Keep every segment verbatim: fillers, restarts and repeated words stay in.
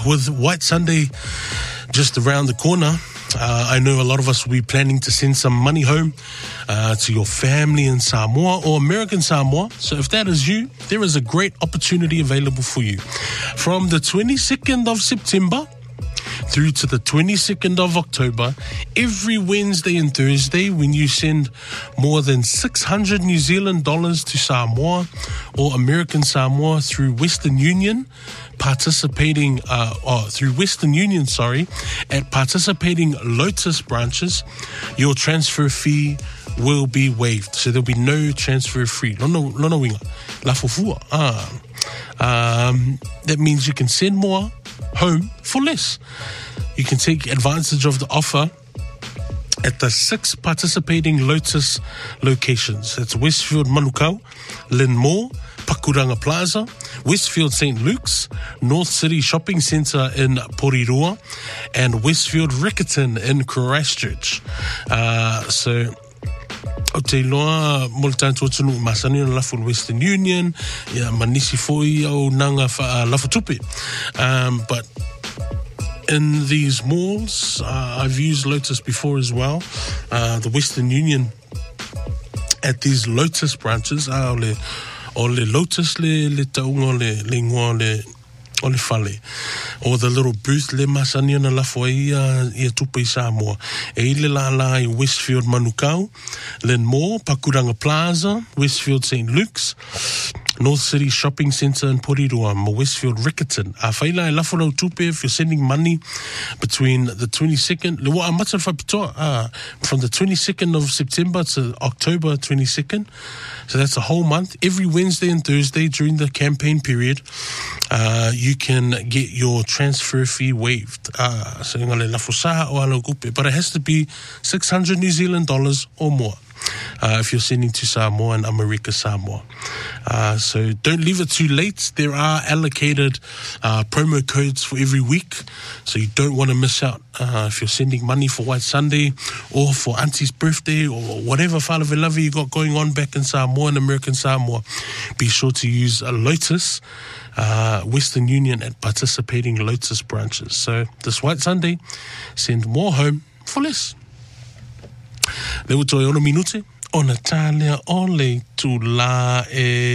with White Sunday just around the corner, Uh, I know a lot of us will be planning to send some money home uh, to your family in Samoa or American Samoa. So if that is you, there is a great opportunity available for you. From the twenty-second of September through to the twenty-second of October, every Wednesday and Thursday, when you send more than six hundred New Zealand dollars to Samoa or American Samoa through Western Union, participating, uh, or through Western Union, sorry, at participating Lotus branches, your transfer fee will be waived. So there'll be no transfer fee. Lono, lono winga. La fufua. Ah. Um, that means you can send more home for less. You can take advantage of the offer at the six participating Lotus locations. That's Westfield Manukau, Linmore, Pakuranga Plaza, Westfield Saint Luke's, North City Shopping Centre in Porirua, and Westfield Riccarton in Christchurch. Uh, so, o te loa mo le tātou tunu masani na lafu Western Union, ia manisi foi au nanga uh, lafu tupe. Um, but in these malls, uh, I've used Lotus before as well. Uh, the Western Union at these Lotus branches, uh, le, o le Lotus le, le taunga le, le ngoa le o le fale, or the little booth le masani na lafo ia ia tupe i Samoa. E le la la i Westfield Manukau, Linmore, Pakuranga Plaza, Westfield Saint Luke's, North City Shopping Centre in Porirua, ma Westfield Riccarton. A whaila e lafo lau tupe if you're sending money between the twenty-second, le wa amata whapitoa, uh, from the twenty-second of September to October twenty-second. So that's a whole month. Every Wednesday and Thursday during the campaign period, uh, you can get your transfer fee waived. Uh, so ngale lafo saha o alo kupe, but it has to be six hundred New Zealand dollars or more. Uh, if you're sending to Samoa and America Samoa. Uh, so don't leave it too late. There are allocated uh, promo codes for every week, so you don't want to miss out. Uh, if you're sending money for White Sunday or for Auntie's birthday or whatever whalawe you got going on back in Samoa and American Samoa, be sure to use a Lotus, uh, Western Union at participating Lotus branches. So this White Sunday, send more home for less. Le uto e ono minute o Natalia o le tula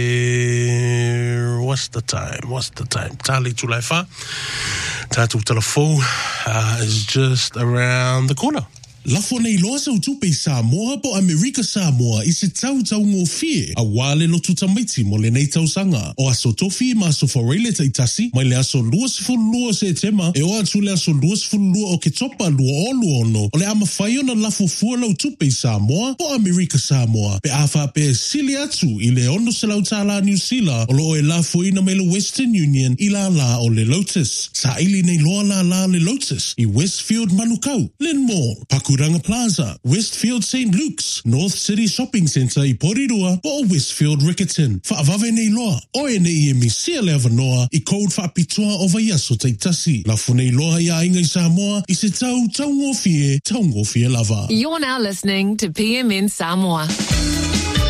e what's the time what's the time tali tulai fa tatu telefo uh, is just around the corner. Lafo nei loa sa utupe i Samoa po Amerika Samoa i se tau tau ngō fie a wale lotu tamaiti mo le nei tau sanga o aso tofi ma aso whareile ta itasi mai le aso lua sifuru lua se tema e o atu le aso lua sifuru lua o ke topa lua o lua ono o le ama whaio na lafo fua lau tupe i Samoa po Amerika Samoa pe awha pe sili atu i le ono se lau tala New Zealand o lo e lafo ina me le Western Union i la la o le Lotus sa ili nei loa la la le Lotus i Westfield Manukau, Linmore, Paku Pakuranga Plaza, Westfield Saint Luke's, North City Shopping Centre i Porirua, po Westfield Riccarton. Whaavave nei loa, oe nei e misia le avanoa, i code whaapitoa o vaiaso teitasi. Lafu nei loa ia inga i Samoa, i se tau tau ngofie, tau ngofie lava. You're now listening to P M N Samoa.